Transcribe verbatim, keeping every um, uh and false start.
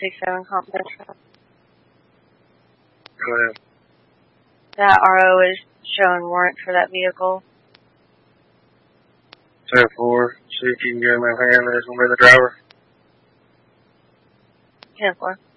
six seven confidential. Go ahead. That R O is showing warrant for that vehicle. ten four, see if you can get him in hand. There's going to be the driver. ten four.